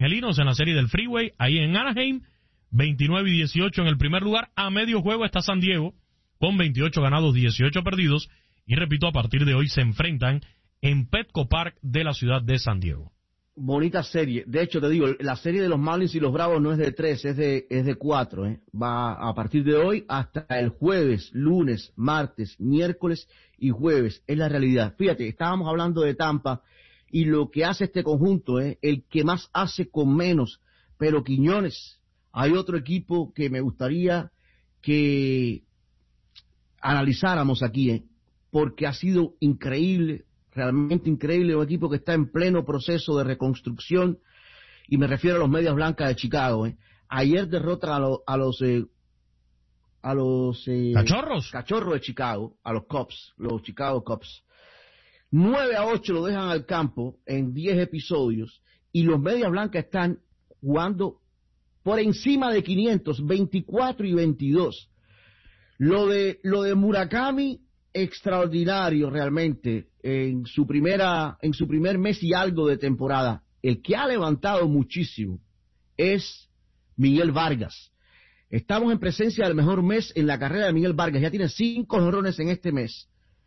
Angelinos en la serie del Freeway, ahí en Anaheim, 29-18 en el primer lugar. A medio juego está San Diego, con 28 ganados, 18 perdidos. Y repito, a partir de hoy se enfrentan en Petco Park de la ciudad de San Diego. Bonita serie. De hecho, te digo, la serie de los Marlins y los Bravos no es de 3, es de 4. Va a partir de hoy hasta el jueves, lunes, martes, miércoles y jueves. Es la realidad. Fíjate, estábamos hablando de Tampa y lo que hace este conjunto es el que más hace con menos. Pero Quiñones, hay otro equipo que me gustaría que analizáramos aquí, porque ha sido increíble, realmente increíble, un equipo que está en pleno proceso de reconstrucción, y me refiero a los Medias Blancas de Chicago. Ayer derrotan a los Cachorros de Chicago, a los Cubs, los Chicago Cubs. 9-8 lo dejan al campo en 10 episodios, y los Medias Blancas están jugando por encima de 500, 24-22. Lo de Murakami, extraordinario realmente en su primer mes y algo de temporada. El que ha levantado muchísimo es Miguel Vargas. Estamos en presencia del mejor mes en la carrera de Miguel Vargas. Ya tiene 5 jonrones en este mes.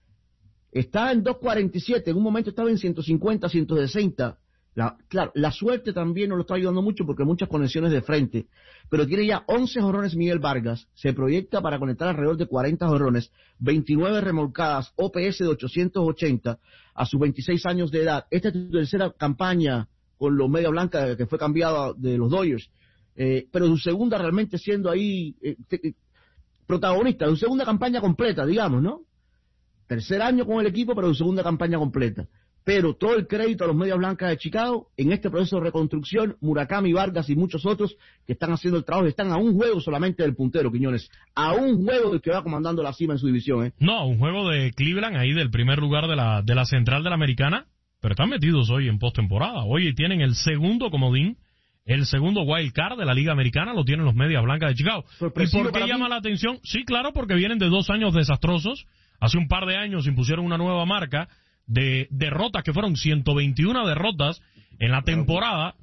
Está en 2.47, en un momento estaba en 150, 160. Claro, la suerte también nos lo está ayudando mucho porque muchas conexiones de frente, pero tiene ya 11 jonrones Miguel Vargas, se proyecta para conectar alrededor de 40 jonrones, 29 remolcadas, OPS de 880 a sus 26 años de edad. Esta es su tercera campaña con los Media Blanca, que fue cambiado de los Dodgers, pero su segunda realmente siendo ahí protagonista, su segunda campaña completa, digamos, ¿no? Tercer año con el equipo, pero su segunda campaña completa. Pero todo el crédito a los Medias Blancas de Chicago en este proceso de reconstrucción, Murakami, Vargas y muchos otros que están haciendo el trabajo, están a un juego solamente del puntero, Quiñones, a un juego del que va comandando la cima en su división. No, un juego de Cleveland ahí del primer lugar de la central de la Americana, pero están metidos hoy en postemporada. Hoy tienen el segundo comodín, el segundo wild card de la Liga Americana, lo tienen los Medias Blancas de Chicago. ¿Y por qué llama la atención? Sí, claro, porque vienen de 2 años desastrosos. Hace un par de años impusieron una nueva marca de derrotas, que fueron 121 derrotas en la temporada.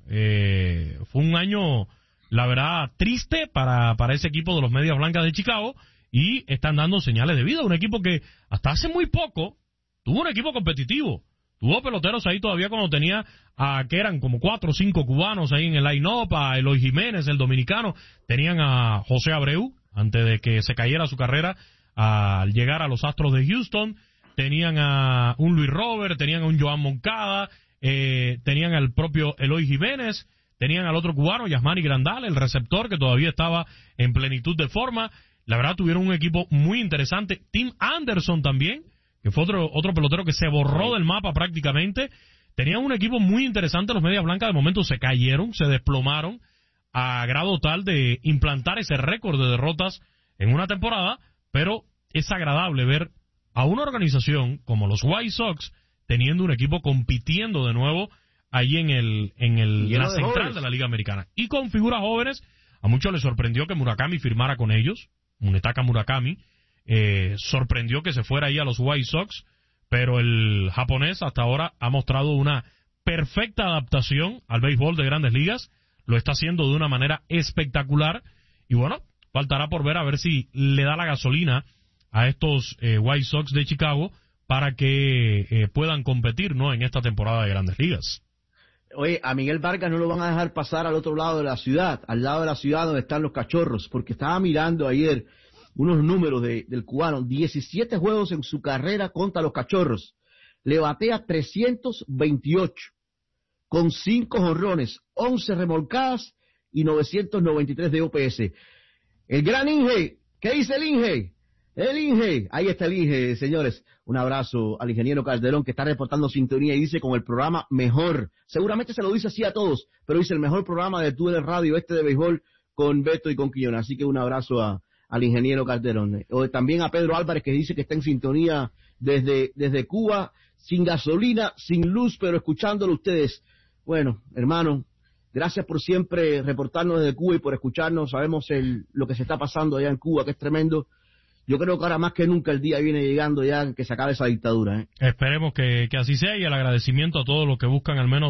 Fue un año, la verdad, triste para ese equipo de los Medias Blancas de Chicago, y están dando señales de vida. Un equipo que hasta hace muy poco tuvo un equipo competitivo, tuvo peloteros ahí todavía cuando tenía que eran como 4 o 5 cubanos ahí en el line-up, a Eloy Jiménez, el dominicano, tenían a José Abreu antes de que se cayera su carrera al llegar a los Astros de Houston. Tenían a un Luis Robert, tenían a un Joan Moncada, tenían al propio Eloy Jiménez, tenían al otro cubano, Yasmani Grandal, el receptor, que todavía estaba en plenitud de forma. La verdad, tuvieron un equipo muy interesante. Tim Anderson también, que fue otro pelotero que se borró del mapa prácticamente. Tenían un equipo muy interesante. Los Medias Blancas de momento se cayeron, se desplomaron a grado tal de implantar ese récord de derrotas en una temporada, pero es agradable ver a una organización como los White Sox teniendo un equipo compitiendo de nuevo ahí en la central de la Liga Americana. Y con figuras jóvenes, a muchos les sorprendió que Murakami firmara con ellos. Munetaka Murakami sorprendió que se fuera ahí a los White Sox, pero el japonés hasta ahora ha mostrado una perfecta adaptación al béisbol de Grandes Ligas. Lo está haciendo de una manera espectacular, y bueno, faltará por ver a ver si le da la gasolina a estos White Sox de Chicago para que puedan competir, ¿no?, en esta temporada de Grandes Ligas. Oye, a Miguel Vargas no lo van a dejar pasar al otro lado de la ciudad, al lado de la ciudad donde están los Cachorros, porque estaba mirando ayer unos números del cubano. 17 juegos en su carrera contra los Cachorros, le batea 328 con 5 jonrones, 11 remolcadas y 993 de OPS. El gran Inge, ¿qué dice el Inge? El Inge, ahí está el Inge, señores. Un abrazo al ingeniero Calderón, que está reportando sintonía y dice con el programa mejor. Seguramente se lo dice así a todos, pero dice el mejor programa de Tú de Radio de béisbol con Beto y con Quiñones. Así que un abrazo al ingeniero Calderón. También a Pedro Álvarez, que dice que está en sintonía desde Cuba, sin gasolina, sin luz, pero escuchándolo ustedes. Bueno, hermano, gracias por siempre reportarnos desde Cuba y por escucharnos. Sabemos lo que se está pasando allá en Cuba, que es tremendo. Yo creo que ahora más que nunca el día viene llegando ya que se acabe esa dictadura. Esperemos que así sea, y el agradecimiento a todos los que buscan al menos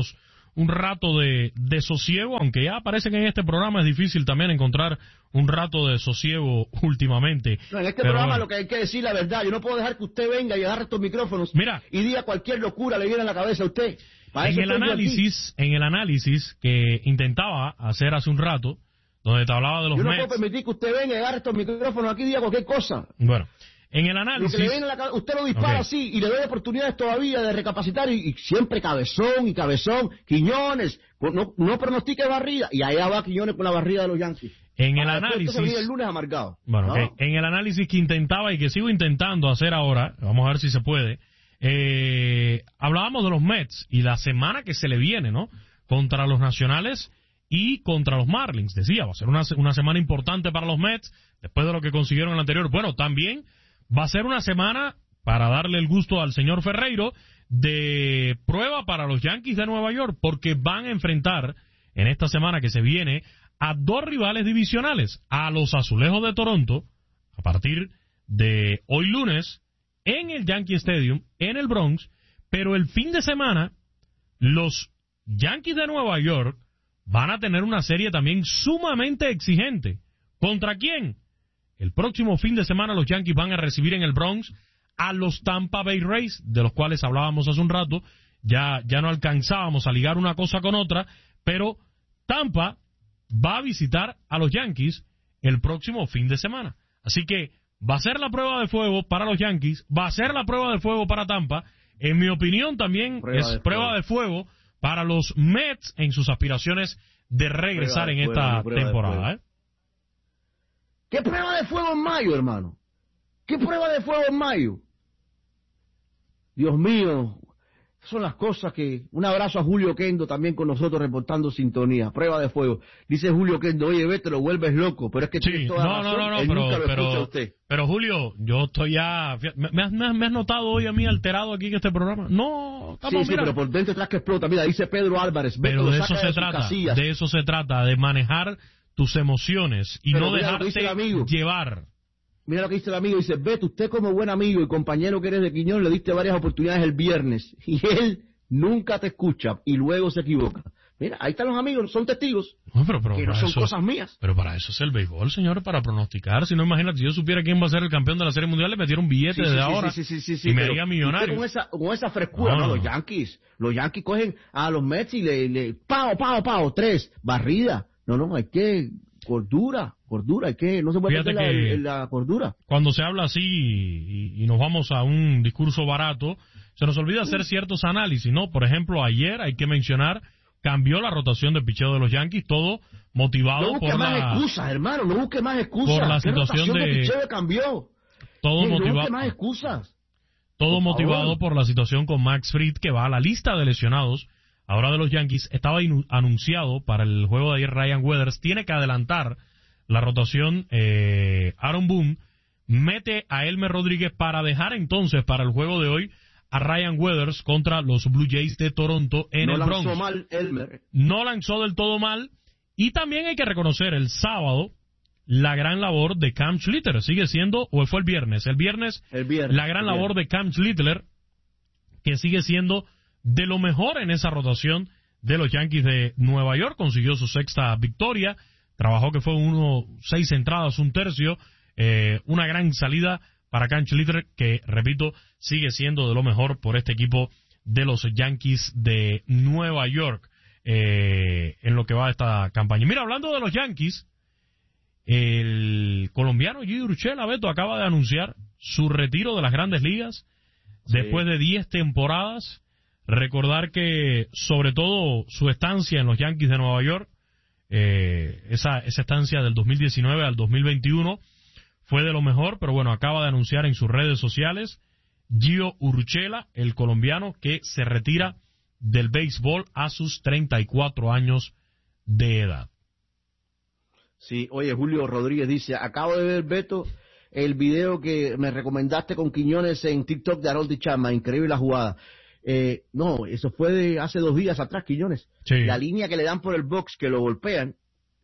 un rato de sosiego, aunque ya parece que en este programa es difícil también encontrar un rato de sosiego últimamente. No, en este programa lo que hay que decir la verdad. Yo no puedo dejar que usted venga y agarre estos micrófonos y diga cualquier locura le viene a la cabeza a usted. En el análisis que intentaba hacer hace un rato, donde te hablaba de los Mets... Yo no puedo permitir que usted venga y agarre estos micrófonos aquí y diga cualquier cosa. Bueno, en el análisis... Usted lo dispara así y le doy oportunidades todavía de recapacitar y siempre cabezón, Quiñones, no pronostique barrida. Y allá va Quiñones con la barrida de los Yankees. En el análisis... el lunes amargado. Bueno, ¿no? Okay. En el análisis que intentaba y que sigo intentando hacer ahora, vamos a ver si se puede, hablábamos de los Mets y la semana que se le viene, ¿no? Contra los Nacionales y contra los Marlins. Decía, va a ser una semana importante para los Mets, después de lo que consiguieron en el anterior. Bueno, también va a ser una semana, para darle el gusto al señor Ferreiro, de prueba para los Yankees de Nueva York, porque van a enfrentar en esta semana que se viene a dos rivales divisionales, a los Azulejos de Toronto, a partir de hoy lunes, en el Yankee Stadium, en el Bronx, pero el fin de semana, los Yankees de Nueva York van a tener una serie también sumamente exigente. ¿Contra quién? El próximo fin de semana los Yankees van a recibir en el Bronx a los Tampa Bay Rays, de los cuales hablábamos hace un rato. Ya no alcanzábamos a ligar una cosa con otra, pero Tampa va a visitar a los Yankees el próximo fin de semana. Así que va a ser la prueba de fuego para los Yankees, va a ser la prueba de fuego para Tampa. En mi opinión también prueba de fuego para los Mets en sus aspiraciones de regresar en esta temporada. ¿Qué prueba de fuego en mayo, hermano? ¿Qué prueba de fuego en mayo? Dios mío, son las cosas que... Un abrazo a Julio Kendo también con nosotros reportando sintonía. Prueba de fuego. Dice Julio Kendo, oye, ve, te lo vuelves loco, pero es que tienes toda la razón. Él nunca lo escucha a usted. Pero Julio, yo estoy ya... ¿Me has notado hoy a mí alterado aquí en este programa? No, estamos, sí, pero por dentro estás que explota. Mira, dice Pedro Álvarez. Pero de eso se trata, de manejar tus emociones y pero no dejarte llevar. Mira lo que dice el amigo, dice, Beto, usted como buen amigo y compañero que eres de Quiñón, le diste varias oportunidades el viernes, y él nunca te escucha, y luego se equivoca. Mira, ahí están los amigos, son testigos, pero que no son cosas mías. Pero para eso es el béisbol, señor, para pronosticar. Si no, imagínate, si yo supiera quién va a ser el campeón de la Serie Mundial, le metiera un billete desde ahora, y me haría millonario. Con esa frescura, no, los Yankees cogen a los Mets y le pao, 3, barrida. No, hay que... Cordura, hay que, no se puede meter la cordura. Cuando se habla así y nos vamos a un discurso barato, se nos olvida hacer ciertos análisis, ¿no? Por ejemplo, ayer hay que mencionar, cambió la rotación de picheo de los Yankees, todo motivado por más excusas, hermano, no busque más excusas. Por la situación de picheo cambió. Todo no motivado. busque más excusas. Todo motivado por la situación con Max Fried, que va a la lista de lesionados ahora de los Yankees. Estaba anunciado para el juego de ayer Ryan Weathers. Tiene que adelantar la rotación Aaron Boone. Mete a Elmer Rodríguez para dejar entonces para el juego de hoy a Ryan Weathers contra los Blue Jays de Toronto en el Bronx. No lanzó mal Elmer. No lanzó del todo mal. Y también hay que reconocer el sábado la gran labor de Cam Schlitter. Sigue siendo, o fue el viernes. El viernes. La gran labor de Cam Schlitter, que sigue siendo de lo mejor en esa rotación de los Yankees de Nueva York. Consiguió su sexta victoria, trabajó que fue 6 entradas, 1/3, una gran salida para Cam Schlitter, que, repito, sigue siendo de lo mejor por este equipo de los Yankees de Nueva York en lo que va de esta campaña. Mira, hablando de los Yankees, el colombiano Gio Urshela, Beto, acaba de anunciar su retiro de las Grandes Ligas después de 10 temporadas. Recordar que, sobre todo, su estancia en los Yankees de Nueva York, esa estancia del 2019 al 2021, fue de lo mejor, pero bueno, acaba de anunciar en sus redes sociales Gio Urshela, el colombiano, que se retira del béisbol a sus 34 años de edad. Sí, oye, Julio Rodríguez dice, acabo de ver, Beto, el video que me recomendaste con Quiñones en TikTok de Harold Chapman, increíble la jugada. No, eso fue de hace 2 días atrás, Quiñones. Sí. La línea que le dan por el box, que lo golpean,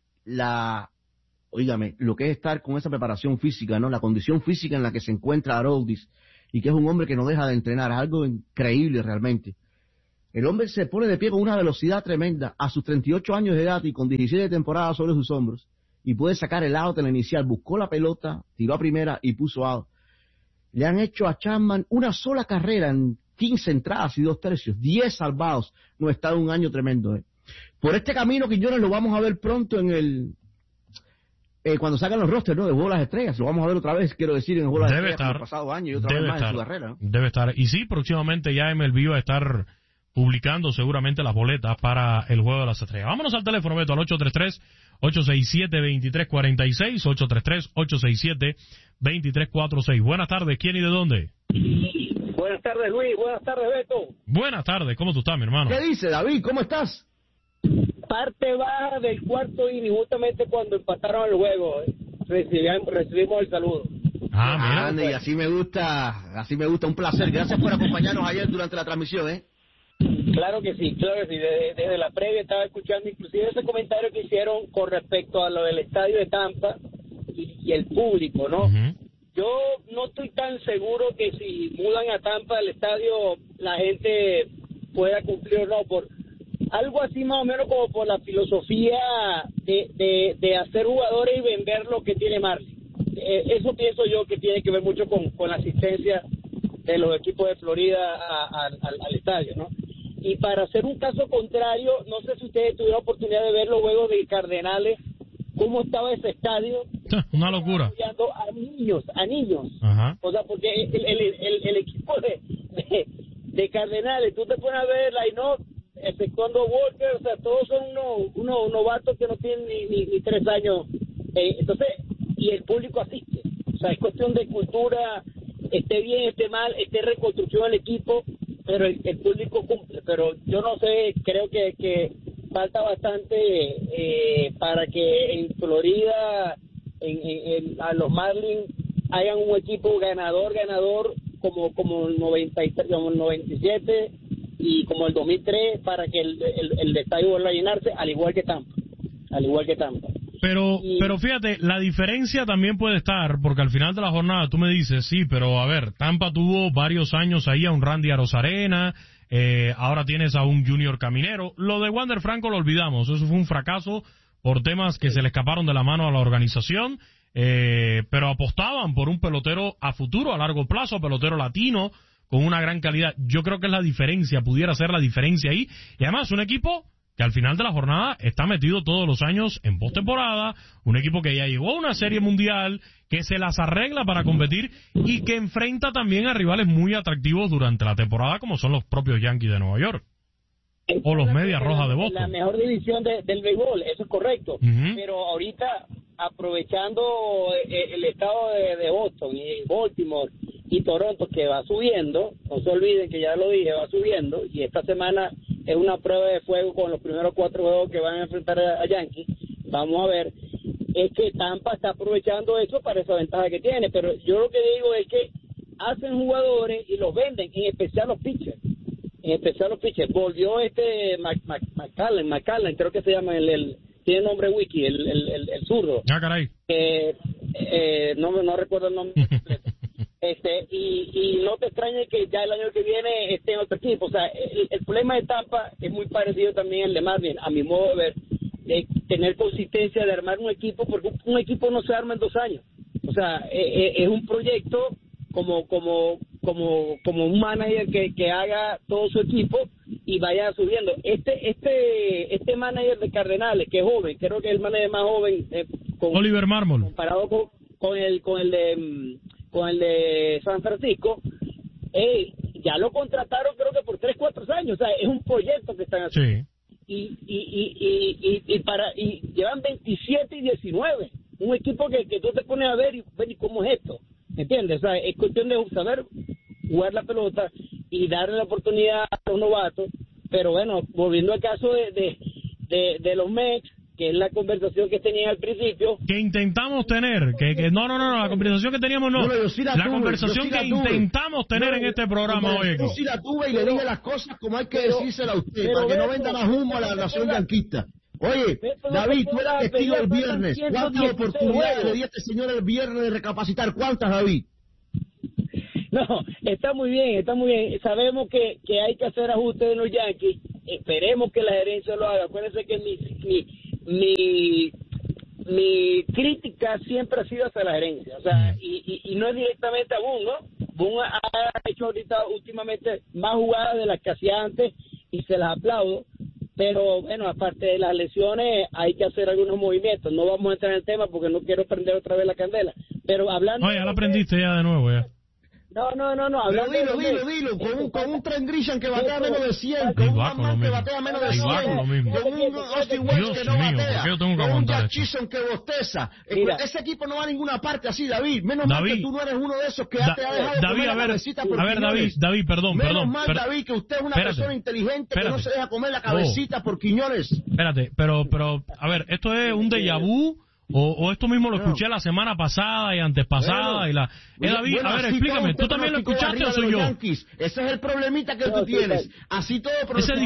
oígame, lo que es estar con esa preparación física, ¿no? La condición física en la que se encuentra Haroldis, y que es un hombre que no deja de entrenar, algo increíble realmente. El hombre se pone de pie con una velocidad tremenda a sus 38 años de edad y con 17 temporadas sobre sus hombros y puede sacar el out en la inicial. Buscó la pelota, tiró a primera y puso out. Le han hecho a Chapman una sola carrera en 15 entradas y 2/3, 10 salvados. No, está en un año tremendo. Por este camino, Quiñones, lo vamos a ver pronto en el... cuando sacan los rosters, ¿no? De Juego de las Estrellas. Lo vamos a ver otra vez, quiero decir, en el Juego de las Estrellas el pasado año y otra vez más en su carrera, ¿no? Debe estar. Y sí, próximamente ya MLB va a estar publicando seguramente las boletas para el Juego de las Estrellas. Vámonos al teléfono, Beto, al 833-867-2346, 833-867-2346. Buenas tardes, ¿quién y de dónde? Buenas tardes, Luis. Buenas tardes, Beto. Buenas tardes, ¿cómo tú estás, mi hermano? ¿Qué dice, David? ¿Cómo estás? Parte baja del cuarto inning, justamente cuando empataron el juego, recibimos el saludo. Mira. Y así me gusta, un placer. Gracias por acompañarnos ayer durante la transmisión, Claro que sí. Desde la previa estaba escuchando inclusive ese comentario que hicieron con respecto a lo del estadio de Tampa y el público, ¿no? Uh-huh. Yo no estoy tan seguro que si mudan a Tampa el estadio la gente pueda cumplir o no, por algo así más o menos como por la filosofía de hacer jugadores y vender lo que tiene Marlin. Eso pienso yo que tiene que ver mucho con la asistencia de los equipos de Florida al estadio, ¿no? Y para hacer un caso contrario, no sé si ustedes tuvieron oportunidad de ver los juegos de Cardenales, cómo estaba ese estadio. Una locura. A niños. Ajá. O sea, porque el equipo de Cardenales, tú te pones a ver line-up, exceptuando Walker, o sea, todos son unos novatos que no tienen ni 3 años. Entonces, y el público asiste. O sea, es cuestión de cultura, esté bien, esté mal, esté reconstrucción del equipo, pero el público cumple. Pero yo no sé, creo que falta bastante para que en Florida, a los Marlins, hayan un equipo ganador, como el 93, como el 97 y como el 2003, para que el estadio vuelva a llenarse, al igual que Tampa. Pero fíjate, la diferencia también puede estar, porque al final de la jornada tú me dices, sí, pero a ver, Tampa tuvo varios años ahí a un Randy Arozarena, ahora tienes a un Junior Caminero. Lo de Wander Franco lo olvidamos, eso fue un fracaso por temas que se le escaparon de la mano a la organización, pero apostaban por un pelotero a futuro, a largo plazo, pelotero latino, con una gran calidad. Yo creo que es la diferencia, pudiera ser la diferencia ahí, y además un equipo que al final de la jornada está metido todos los años en postemporada, un equipo que ya llegó a una serie mundial, que se las arregla para competir y que enfrenta también a rivales muy atractivos durante la temporada, como son los propios Yankees de Nueva York o los Medias Rojas de Boston. La mejor división del béisbol, eso es correcto. Uh-huh. Pero ahorita, aprovechando el estado de Boston y Baltimore y Toronto, que va subiendo, no se olviden que ya lo dije, va subiendo, y esta semana es una prueba de fuego con los primeros 4 juegos que van a enfrentar a Yankees. Vamos a ver, es que Tampa está aprovechando eso para esa ventaja que tiene, pero yo lo que digo es que hacen jugadores y los venden, en especial los pitchers. Volvió McCallan, creo que se llama, tiene nombre wiki, el zurdo. Ah, caray. No recuerdo el nombre completo. Y no te extrañe que ya el año que viene esté en otro equipo. O sea, el problema de Tampa es muy parecido también al de Marlin, a mi modo de ver, de tener consistencia, de armar un equipo, porque un equipo no se arma en 2 años. O sea, es un proyecto como un manager que haga todo su equipo y vaya subiendo. Este manager de Cardenales, que es joven, creo que es el manager más joven, Oliver Marmol, comparado con el de San Francisco, ya lo contrataron creo que por 3-4 años. O sea, es un proyecto que están haciendo. Sí. Y llevan 27 y 19, un equipo que tú te pones a ver y cómo es esto, ¿me entiendes? O sea, es cuestión de saber jugar la pelota y darle la oportunidad a los novatos. Pero bueno, volviendo al caso de los Mets, que es la conversación que tenía al principio, que intentamos tener, no, la conversación que teníamos no, la conversación que intentamos tener en este programa hoy. Yo sí la tuve y le dije las cosas como hay que decírsela a usted, para que no vendan a humo a la nación yanquista. Oye, David, tú eras testigo el viernes. ¿Cuántas oportunidades le di a este señor el viernes de recapacitar? ¿Cuántas, David? No, está muy bien. Sabemos que hay que hacer ajustes en los Yankees. Esperemos que la gerencia lo haga. Acuérdense que mi crítica siempre ha sido hacia la gerencia. O sea, y no es directamente a Boone, ¿no? Boone ha hecho ahorita últimamente más jugadas de las que hacía antes y se las aplaudo. Pero bueno, aparte de las lesiones, hay que hacer algunos movimientos. No vamos a entrar en el tema porque no quiero prender otra vez la candela. Pero hablando... No, ya la aprendiste ya de nuevo, ya. No. Dilo. Con un Trent Grisham que batea menos de 100, con un Mann que batea menos de 100, con un Austin Wells que no batea, con un Jack Chisholm que bosteza. Ese equipo no va a ninguna parte así, David. Menos mal que tú no eres uno de esos que te ha dejado David, comer la cabecita por quiñones. David, perdón. Menos mal, David, que usted es una persona inteligente que no se deja comer la cabecita por quiñones. Espérate, pero, a ver, ¿esto es un déjà vu? O esto mismo lo escuché la semana pasada y antepasada David, a ver, explícame, ¿tú también lo escuchaste o soy yo? Ese es el problemita que tú tienes. Así todo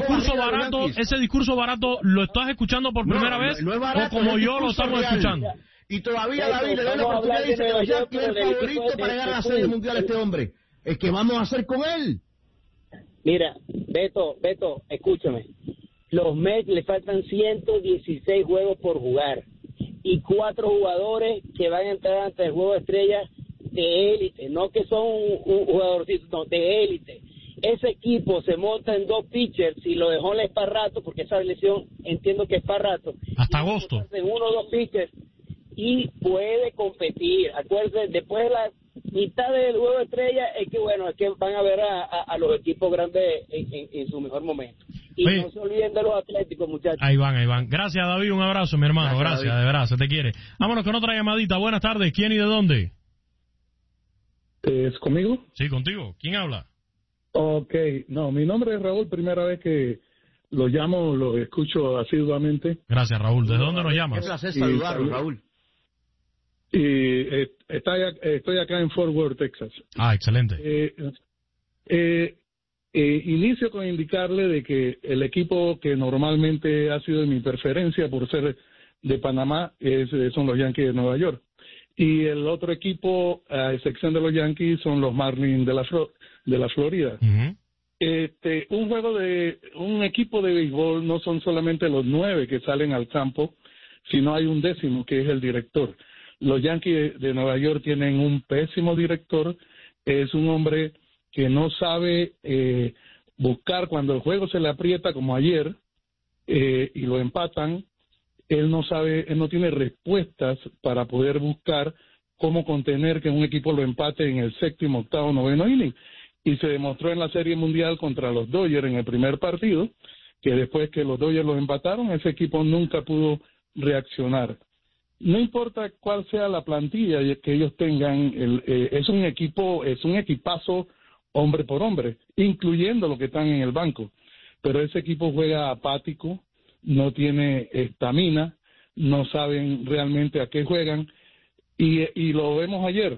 ese discurso barato ¿lo estás escuchando por primera vez? No es barato, o como yo lo estamos escuchando. Y todavía David le da la oportunidad y dice que los Yankees es el favorito para llegar a la Serie Mundial este hombre. ¿Qué vamos a hacer con él? Mira, Beto, escúchame. Los Mets le faltan 116 juegos por jugar y 4 jugadores que van a entrar ante el juego de estrellas de élite, no que son un jugadorcito, no, de élite. Ese equipo se monta en 2 pitchers y lo dejó en para rato, porque esa lesión entiendo que es para rato. Hasta agosto. En 1 o 2 pitchers y puede competir. Acuérdense, después de la mitad del juego de estrellas es que van a ver a los equipos grandes en su mejor momento. Y no se olviden de los Atléticos, muchachos. Ahí van. Gracias, David. Un abrazo, mi hermano. Gracias, de verdad, se te quiere. Vámonos con otra llamadita. Buenas tardes. ¿Quién y de dónde? ¿Es conmigo? Sí, contigo. ¿Quién habla? Ok. No, mi nombre es Raúl. Primera vez que lo llamo, lo escucho asiduamente. Gracias, Raúl. ¿Desde dónde nos llamas? Es un placer saludarlo, Raúl. Y estoy acá en Fort Worth, Texas. Ah, excelente. Inicio con indicarle de que el equipo que normalmente ha sido de mi preferencia por ser de Panamá son los Yankees de Nueva York. Y el otro equipo, a excepción de los Yankees, son los Marlins de la Florida. Un equipo de béisbol no son solamente los 9 que salen al campo, sino hay un 10º que es el director. Los Yankees de Nueva York tienen un pésimo director, es un hombre que no sabe buscar cuando el juego se le aprieta como ayer y lo empatan. Él no tiene respuestas para poder buscar cómo contener que un equipo lo empate en el 7º, 8º, 9º inning. Y se demostró en la Serie Mundial contra los Dodgers en el primer partido, que después que los Dodgers los empataron, ese equipo nunca pudo reaccionar. No importa cuál sea la plantilla que ellos tengan, es un equipazo hombre por hombre, incluyendo los que están en el banco. Pero ese equipo juega apático, no tiene estamina, no saben realmente a qué juegan, y lo vemos ayer,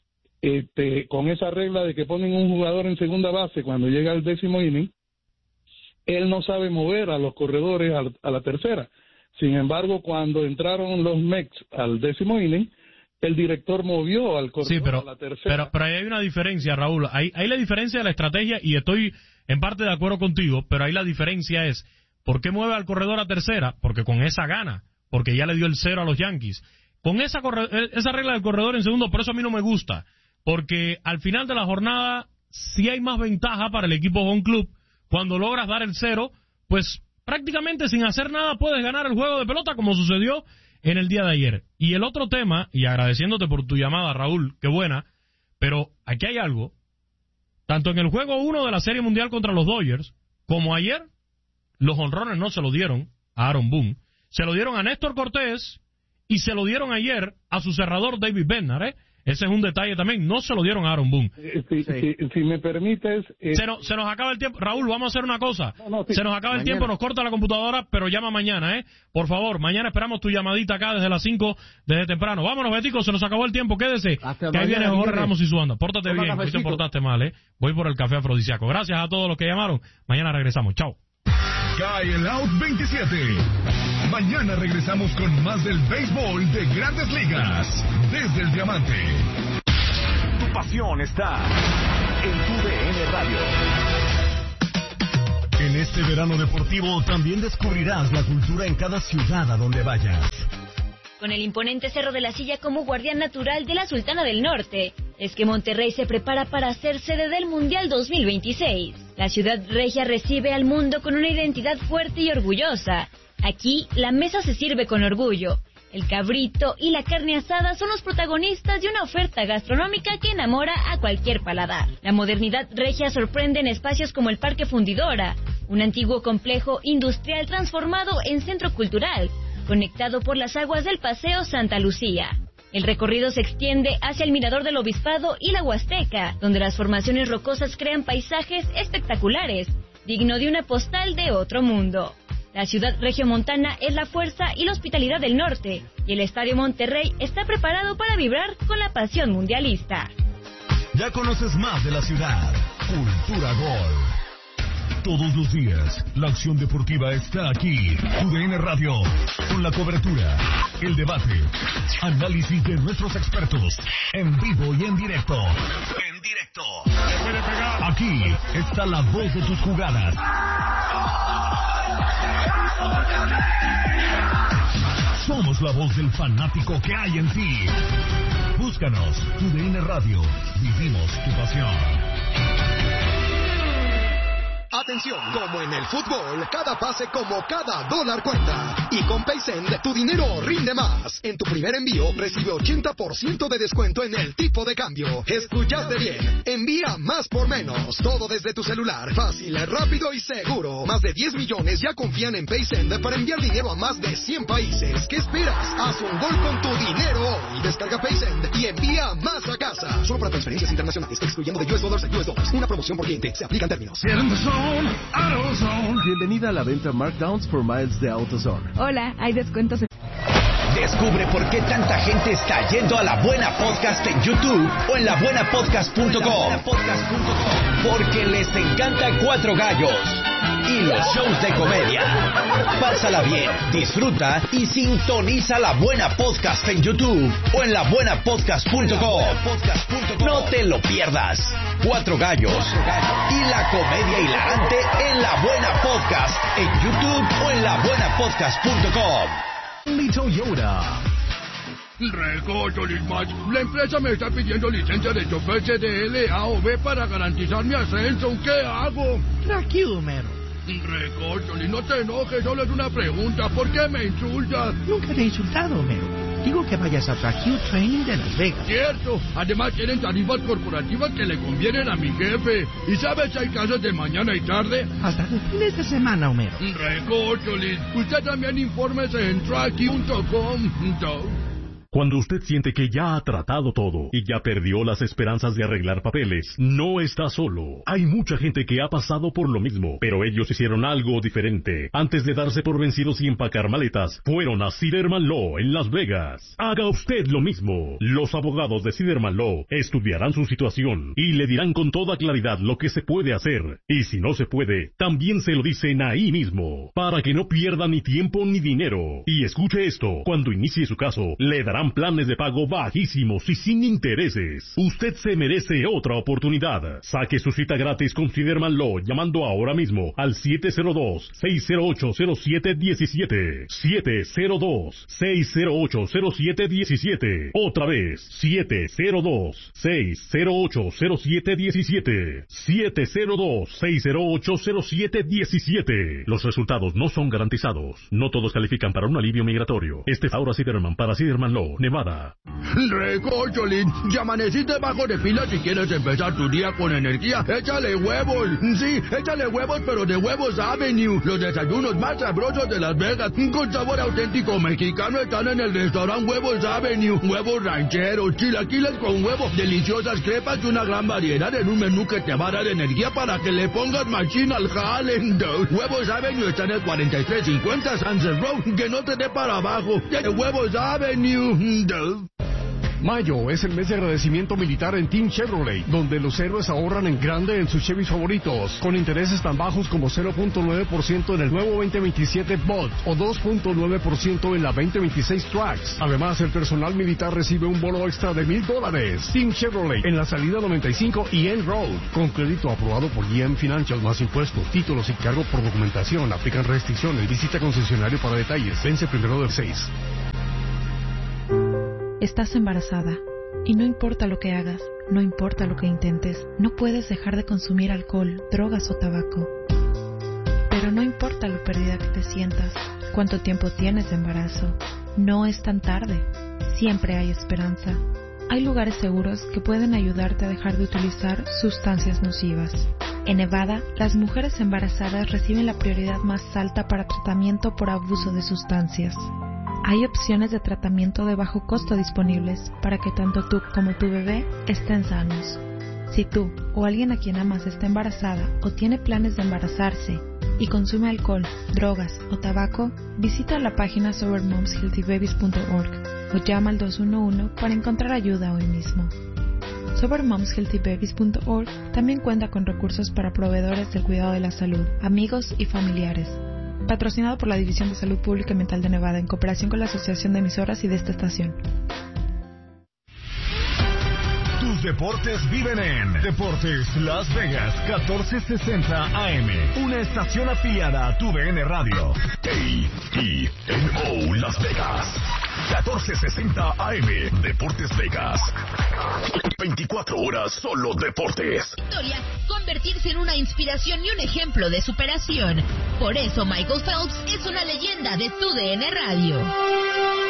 con esa regla de que ponen un jugador en segunda base cuando llega al 10º inning, él no sabe mover a los corredores a la tercera. Sin embargo, cuando entraron los Mets al 10º inning, el director movió al corredor a la tercera. Pero ahí hay una diferencia, Raúl. Ahí la diferencia de la estrategia, y estoy en parte de acuerdo contigo, pero ahí la diferencia es, ¿por qué mueve al corredor a tercera? Porque con esa gana, porque ya le dio el 0 a los Yankees. Con esa regla del corredor en segundo, por eso a mí no me gusta, porque al final de la jornada sí hay más ventaja para el equipo home club. Cuando logras dar el 0, pues prácticamente sin hacer nada puedes ganar el juego de pelota, como sucedió en el día de ayer. Y el otro tema, y agradeciéndote por tu llamada, Raúl, qué buena, pero aquí hay algo. Tanto en el juego 1 de la Serie Mundial contra los Dodgers, como ayer, los jonrones no se lo dieron a Aaron Boone, se lo dieron a Néstor Cortés y se lo dieron ayer a su cerrador David Bednar, Ese es un detalle también, no se lo dieron a Aaron Boone. Si me permites... Se nos acaba el tiempo. Raúl, vamos a hacer una cosa. Se nos acaba el tiempo, nos corta la computadora, pero llama mañana, Por favor, mañana esperamos tu llamadita acá desde las 5, desde temprano. Vámonos, Betico, se nos acabó el tiempo, quédese. Que ahí viene Jorge Ramos y su banda. Pórtate bien, hoy te portaste mal, Voy por el café afrodisíaco. Gracias a todos los que llamaron. Mañana regresamos. Chao. Cae el Out 27. Mañana regresamos con más del béisbol de Grandes Ligas desde el Diamante. Tu pasión está en tu DN Radio. En este verano deportivo también descubrirás la cultura en cada ciudad a donde vayas. Con el imponente Cerro de la Silla como guardián natural de la Sultana del Norte, es que Monterrey se prepara para ser sede del Mundial 2026. La ciudad regia recibe al mundo con una identidad fuerte y orgullosa. Aquí, la mesa se sirve con orgullo. El cabrito y la carne asada son los protagonistas de una oferta gastronómica que enamora a cualquier paladar. La modernidad regia sorprende en espacios como el Parque Fundidora, un antiguo complejo industrial transformado en centro cultural, conectado por las aguas del Paseo Santa Lucía. El recorrido se extiende hacia el Mirador del Obispado y la Huasteca, donde las formaciones rocosas crean paisajes espectaculares, digno de una postal de otro mundo. La ciudad regiomontana es la fuerza y la hospitalidad del norte, y el Estadio Monterrey está preparado para vibrar con la pasión mundialista. Ya conoces más de la ciudad. Cultura Gol. Todos los días, la acción deportiva está aquí. UDN Radio, con la cobertura, el debate, análisis de nuestros expertos, en vivo y en directo. En directo. Aquí está la voz de tus jugadas. Somos la voz del fanático que hay en ti. Búscanos, UDN Radio. Vivimos tu pasión. Atención, como en el fútbol, cada pase como cada dólar cuenta. Y con PaySend, tu dinero rinde más. En tu primer envío, recibe 80% de descuento en el tipo de cambio. ¿Escuchaste bien? Envía más por menos. Todo desde tu celular. Fácil, rápido y seguro. Más de 10 millones ya confían en PaySend para enviar dinero a más de 100 países. ¿Qué esperas? Haz un gol con tu dinero hoy. Descarga PaySend y envía más a casa. Solo para transferencias internacionales, excluyendo de US Dollars a US Dollars. Una promoción por cliente. Se aplican términos. Bienvenida a la venta Markdowns for Miles de AutoZone. Hola, hay descuentos. Descubre por qué tanta gente está yendo a La Buena Podcast en YouTube o en labuenapodcast.com. Porque les encanta Cuatro Gallos y los shows de comedia. Pásala bien, disfruta y sintoniza La Buena Podcast en YouTube o en labuenapodcast.com. No te lo pierdas. Cuatro Gallos y la comedia hilarante en La Buena Podcast en YouTube o en labuenapodcast.com. Mi Toyota. Recocho, Lismach. La empresa me está pidiendo licencia de chofer CDL A o B para garantizar mi ascenso. ¿Qué hago? Tranquilo, mero. Recocho, no te enojes, solo es una pregunta. ¿Por qué me insultas? Nunca te he insultado, mero. Digo que vayas a Tracue Training de Las Vegas. Cierto. Además tienen tarifas corporativas que le convienen a mi jefe. ¿Y sabes si hay casas de mañana y tarde? Hasta los fines de semana, Homero. Recocholis, usted también infórmese en tracue.com. Cuando usted siente que ya ha tratado todo y ya perdió las esperanzas de arreglar papeles, no está solo. Hay mucha gente que ha pasado por lo mismo, pero ellos hicieron algo diferente. Antes de darse por vencidos y empacar maletas, fueron a Siderman Law en Las Vegas. Haga usted lo mismo. Los abogados de Siderman Law estudiarán su situación y le dirán con toda claridad lo que se puede hacer. Y si no se puede, también se lo dicen ahí mismo, para que no pierda ni tiempo ni dinero. Y escuche esto, cuando inicie su caso, le darán planes de pago bajísimos y sin intereses. Usted se merece otra oportunidad. Saque su cita gratis con Siderman Law llamando ahora mismo al 702-608-0717. 702-608-0717. Otra vez, 702-608-0717. 702-608-0717. Los resultados no son garantizados. No todos califican para un alivio migratorio. Este es ahora Siderman para Siderman Law, Nevada. Recocholín, ya amaneciste bajo de pila si quieres empezar tu día con energía. Échale huevos. Sí, échale huevos, pero de Huevos Avenue. Los desayunos más sabrosos de Las Vegas, con sabor auténtico mexicano, están en el restaurante Huevos Avenue. Huevos rancheros, chilaquiles con huevo, deliciosas crepas y una gran variedad en un menú que te va a dar energía para que le pongas machín al jale. Huevos Avenue está en el 4350 Sunset Road. Que no te dé para abajo. De Huevos Avenue. Mayo es el mes de agradecimiento militar en Team Chevrolet, donde los héroes ahorran en grande en sus Chevys favoritos, con intereses tan bajos como 0.9% en el nuevo 2027 Bolt o 2.9% en la 2026 Trax. Además, el personal militar recibe un bono extra de $1,000. Team Chevrolet en la salida 95 y End Road, con crédito aprobado por GM Financial más impuestos, títulos y cargo por documentación. Aplican restricciones. Visita concesionario para detalles. Vence 1/6. Estás embarazada y no importa lo que hagas, no importa lo que intentes, no puedes dejar de consumir alcohol, drogas o tabaco. Pero no importa lo perdida que te sientas, cuánto tiempo tienes de embarazo, no es tan tarde, siempre hay esperanza. Hay lugares seguros que pueden ayudarte a dejar de utilizar sustancias nocivas. En Nevada, las mujeres embarazadas reciben la prioridad más alta para tratamiento por abuso de sustancias. Hay opciones de tratamiento de bajo costo disponibles para que tanto tú como tu bebé estén sanos. Si tú o alguien a quien amas está embarazada o tiene planes de embarazarse y consume alcohol, drogas o tabaco, visita la página sobermomshealthybabies.org o llama al 211 para encontrar ayuda hoy mismo. sobermomshealthybabies.org también cuenta con recursos para proveedores del cuidado de la salud, amigos y familiares. Patrocinado por la División de Salud Pública y Mental de Nevada en cooperación con la Asociación de Emisoras y de esta estación. Tus deportes viven en Deportes Las Vegas 1460 AM, una estación afiliada a TUDN Radio. KENO Las Vegas 1460 AM, Deportes Vegas. 24 horas solo deportes. Victoria, convertirse en una inspiración y un ejemplo de superación. Por eso Michael Phelps es una leyenda de TUDN Radio.